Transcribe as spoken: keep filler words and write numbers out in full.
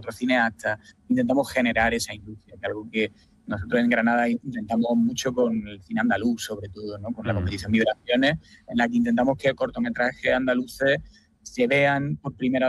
otros cineastas. Intentamos generar esa industria, que es algo que nosotros en Granada intentamos mucho con el cine andaluz, sobre todo, ¿no? Con la competición Migraciones, en la que intentamos que cortometrajes andaluces se vean por primera